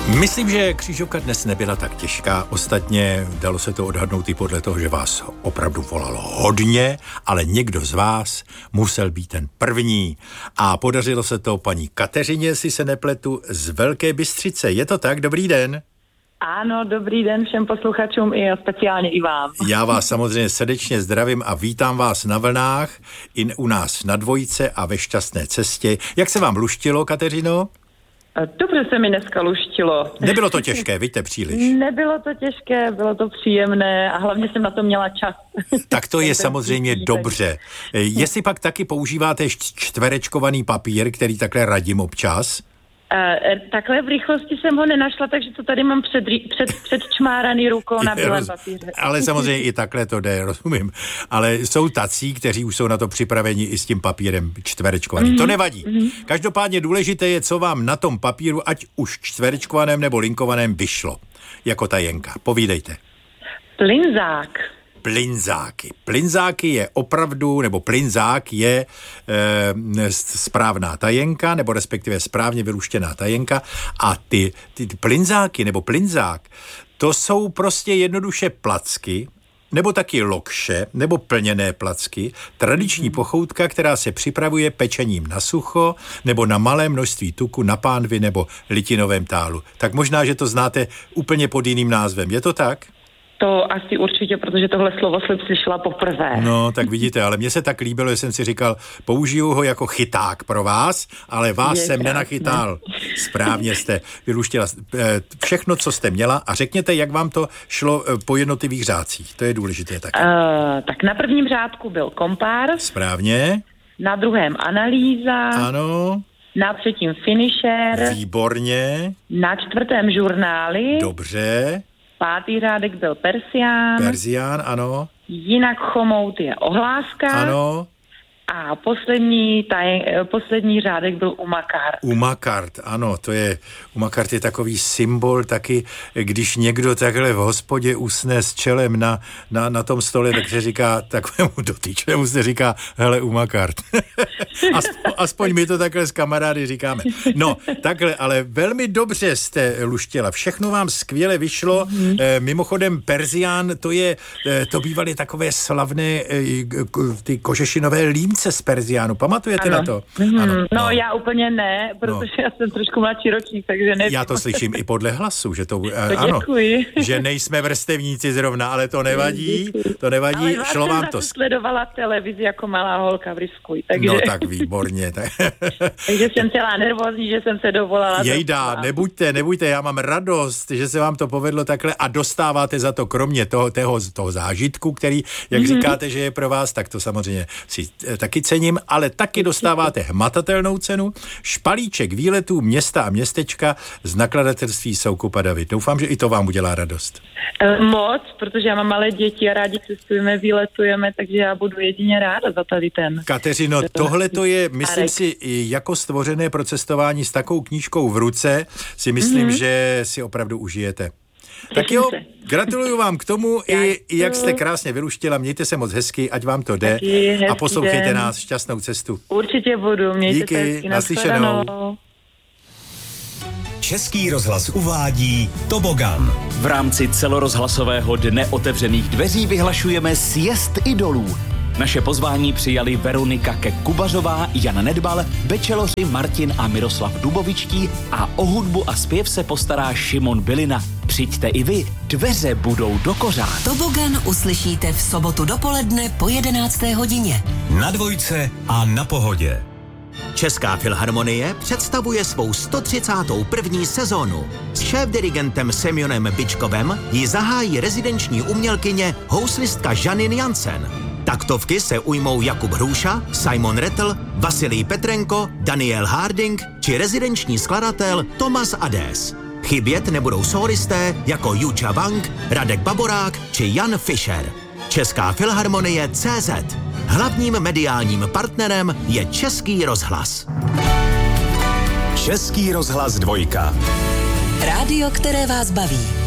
Myslím, že křížovka dnes nebyla tak těžká, ostatně dalo se to odhadnout i podle toho, že vás opravdu volalo hodně, ale někdo z vás musel být ten první. A podařilo se to paní Kateřině, jestli se nepletu, z Velké Bystřice. Je to tak? Dobrý den. Ano, dobrý den všem posluchačům i speciálně i vám. Já vás samozřejmě srdečně zdravím a vítám vás na vlnách, i u nás na Dvojce a ve Šťastné cestě. Jak se vám luštilo, Kateřino? Dobře se mi dneska luštilo. Nebylo to těžké, víte, příliš. Nebylo to těžké, bylo to příjemné a hlavně jsem na to měla čas. Tak to je samozřejmě dobře. Jestli pak taky používáte čtverečkovaný papír, který takhle radím občas? Takhle v rychlosti jsem ho nenašla, takže to tady mám předčmáraný rukou na bílém papíře. Ale samozřejmě i takhle to jde, rozumím. Ale jsou tací, kteří už jsou na to připraveni i s tím papírem čtverečkovaným. To nevadí. Každopádně důležité je, co vám na tom papíru, ať už čtverečkovaném nebo linkovaném, vyšlo. Jako tajenka. Povídejte. Plinzák. Plinzáky je opravdu, nebo plinzák je správná tajenka, nebo respektive správně vyluštěná tajenka a ty plinzáky nebo plinzák, to jsou prostě jednoduše placky, nebo taky lokše, nebo plněné placky, tradiční pochoutka, která se připravuje pečením na sucho, nebo na malé množství tuku, na pánvi nebo litinovém tálu. Tak možná, že to znáte úplně pod jiným názvem. Je to tak? To asi určitě, protože tohle slovo jsem slyšela poprvé. No, tak vidíte, ale mně se tak líbilo, že jsem si říkal, použiju ho jako chyták pro vás, ale vás jsem nenachytal. Správně jste vyluštila všechno, co jste měla a řekněte, jak vám to šlo po jednotlivých řádcích. To je důležité taky. Tak na prvním řádku byl kompár. Správně. Na druhém analýza. Ano. Na třetím finisher. Výborně. Na čtvrtém žurnály. Dobře. Pátý řádek byl Persián, ano. Jinak chomout je ohláska. Ano. A poslední řádek byl umakart. Umakart, ano, umakart je takový symbol taky, když někdo takhle v hospodě usne s čelem na tom stole, tak se říká, takovému dotyčnému se říká, hele, umakart. Aspoň my to takhle s kamarády říkáme. No, takhle, ale velmi dobře jste luštěla, všechno vám skvěle vyšlo, mimochodem Persián, to bývaly takové slavné ty kožešinové límce z Persiánu. Pamatujete ano. na to? Ano. No, já úplně ne, protože já jsem trošku mladší ročník, takže nevím. Já to slyším i podle hlasu, že to ano, děkuji. Že nejsme vrstevníci zrovna, ale to nevadí. To nevadí, ale šlo vám to. Sledovala televizi jako malá holka v Ryskuj, takže. No tak výborně. Takže jsem celá nervózní, že jsem se dovolala. Jejda, nebuďte, já mám radost, že se vám to povedlo takhle a dostáváte za to, kromě toho zážitku, který, jak říkáte, že je pro vás, tak to samozřejmě si taky cením, ale taky dostáváte hmatatelnou cenu, špalíček výletů města a městečka z nakladatelství Soukupa David. Doufám, že i to vám udělá radost. Moc, protože já mám malé děti a rádi cestujeme, výletujeme, takže já budu jedině ráda za tady ten. Kateřino, tohle to je, myslím si, jako stvořené pro cestování s takovou knížkou v ruce, si myslím, že si opravdu užijete. Tak jo, gratuluju vám k tomu i jak jste krásně vyluštila, mějte se moc hezky, ať vám to jde a poslouchejte nás, šťastnou cestu. Určitě budu, mějte se hezky, naslyšenou. Český rozhlas uvádí Tobogan. V rámci celorozhlasového dne otevřených dveří vyhlašujeme sjezd idolů. Naše pozvání přijali Veronika Kubařová, Jan Nedbal, bečeloři Martin a Miroslav Dubovičtí a o hudbu a zpěv se postará Šimon Bylina. Přijďte i vy, dveře budou dokořát. Tobogan uslyšíte v sobotu dopoledne po 11. hodině. Na Dvojce a na Pohodě. Česká filharmonie představuje svou 131. sezónu. S šéfdirigentem Semjonem Byčkovem ji zahájí rezidenční umělkyně houslistka Janine Jansen. Taktovky se ujmou Jakub Hruša, Simon Rettel, Vasilij Petrenko, Daniel Harding či rezidenční skladatel Tomas Adés. Chybět nebudou sólisté jako Juča Wang, Radek Baborák či Jan Fischer. Česká filharmonie CZ. Hlavním mediálním partnerem je Český rozhlas. Český rozhlas 2. Rádio, které vás baví.